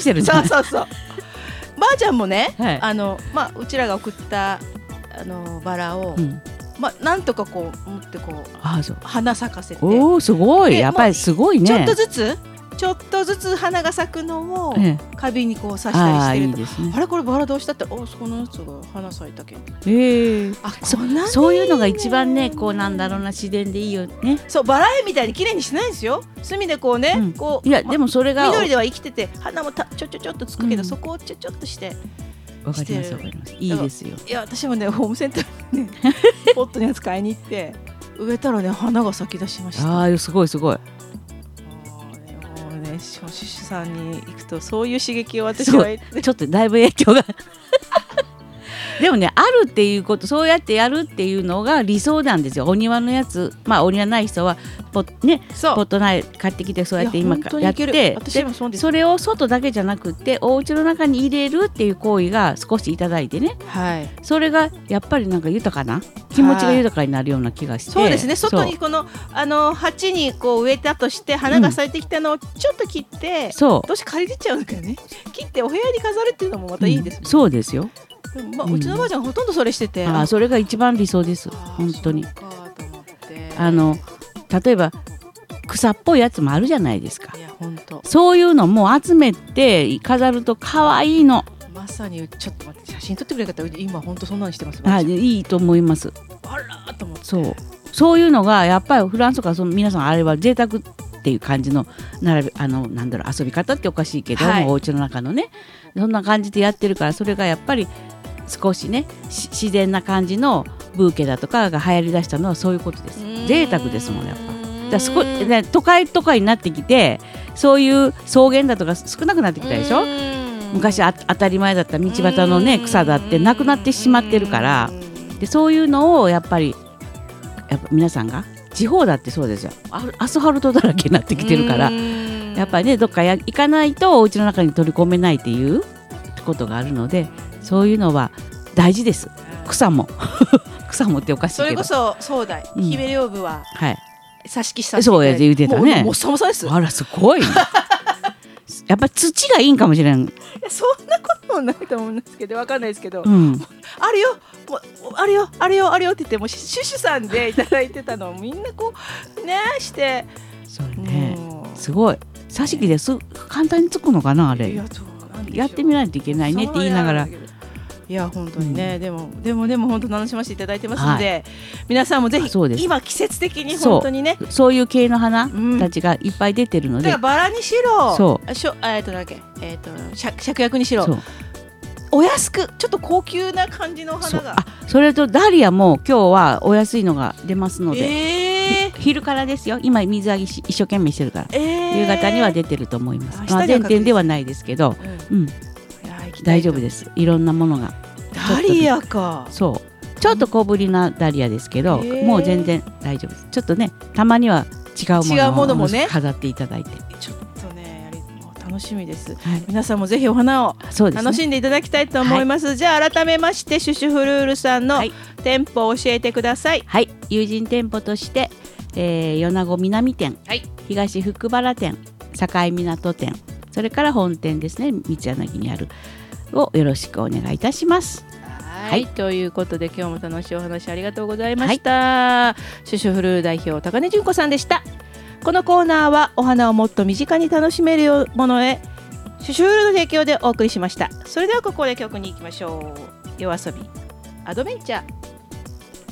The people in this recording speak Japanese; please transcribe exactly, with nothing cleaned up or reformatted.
してるじゃん。 そうそうそうばあちゃんもね、 はい、 あの、まあ、うちらが送ったあのバラを、うんまあ、なんとかこう持ってこうあそう花咲かせて、 おーすごい、やっぱりすごいね。 ちょっとずつちょっとずつ花が咲くのを花瓶にこう刺したりしてると、ええ、あ, いいですね、あれこれバラどうしたっておそのやつが花咲いたけど、 えー、あこんなに そ, そういうのが一番ねこうなんだろうな自然でいいよね。 そうバラ園みたいに綺麗にしないんですよ。墨でこうね、うん、こういやでもそれが緑では生きてて花もたちょちょちょっとつくけど、うん、そこをちょちょっとしてわかりますわかります。いいですよ。 いや私もねホームセンターにねポットのやつ買いに行って植えたらね花が咲き出しました。 あーすごいすごい。 シュッシュさんに行くとそういう刺激を私はちょっとだいぶ影響がでもねあるっていうことそうやってやるっていうのが理想なんですよ。お庭のやつまあお庭ない人はポッ、ね、ポット苗買ってきてそうやって今やってでそれを外だけじゃなくってお家の中に入れるっていう行為が少しいただいてね、はい、それがやっぱりなんか豊かな気持ちが豊かになるような気がして、 そうですね。外にこのあの鉢にこう植えたとして花が咲いてきたのをちょっと切って、うん、そうどうして借りてっちゃうんだけどね切ってお部屋に飾るっていうのもまたいいですね、 うん、そうですよ。 まあ、うちのばあちゃんがほとんどそれしてて、 うん、あそれが一番理想です本当に。あの例えば草っぽいやつもあるじゃないですか。いや本当そういうのも集めて飾ると可愛いの。 まさにちょっと待って写真撮ってくれたら今本当そんなにしてます。 あいいと思います。 あらと思ってそうそういうのがやっぱりフランスとかその皆さんあれは贅沢っていう感じの並びあのなんだろう遊び方っておかしいけども、はい、お家の中のねそんな感じでやってるからそれがやっぱり少しね自然な感じのブーケだとかが流行りだしたのはそういうことです。贅沢ですもんやっぱ。だ少し、ね、都会とかになってきてそういう草原だとか少なくなってきたでしょ。昔あ当たり前だった道端のね草だってなくなってしまってるからでそういうのをやっぱりやっぱ皆さんが地方だってそうですよ。アスファルトだらけになってきてるからやっぱりねどっかや行かないとお家の中に取り込めないっていうことがあるのでそういうのは大事です。草も草もっておかしいけどそれこそそうだい、うん、姫領部ははい挿し木させてそうやって言ってたね。 もうさもさです。 あらすごいやっぱり土がいいんかもしれん。いやそんなこともないと思うんですけど分かんないですけど、うん、あるよもうあるよあるよあるよって言ってもシュシュさんでいただいてたのをみんなこうねしてそうねすごい挿し木です簡単につくのかなあれ。いややってみないといけないねって言いながらいや本当にね、うん、でもでもでも本当楽しませていただいてますので、はい、皆さんもぜひ今季節的に本当にねそう、そういう系の花たちがいっぱい出てるので、 だからバラにしろそうしょえっとだけえっと芍薬にしろお安くちょっと高級な感じの花が そ, あそれとダリアも今日はお安いのが出ますので、えー、昼からですよ。今水揚げし一生懸命してるから、えー、夕方には出てると思います。まあ、全店ではないですけど、うん、うん大丈夫です。いろんなものがダリアかそうちょっと小ぶりなダリアですけど、えー、もう全然大丈夫です。ちょっとねたまには違うものを違うものも、ね、飾っていただいてちょっとねもう楽しみです、はい、皆さんもぜひお花を楽しんでいただきたいと思います、はい、じゃあ改めましてシュシュフルールさんの店舗を教えてください。 はい、友人店舗として、えー、米子南店、はい、東福原店境港店それから本店ですね三柳にあるをよろしくお願いいたします。 はい、はい、ということで今日も楽しいお話ありがとうございました、はい、シュシュフルール代表高根純子さんでした。このコーナーはお花をもっと身近に楽しめるものへシュシュフルールの提供でお送りしました。それではここで曲に行きましょう。夜遊びアドベンチャー。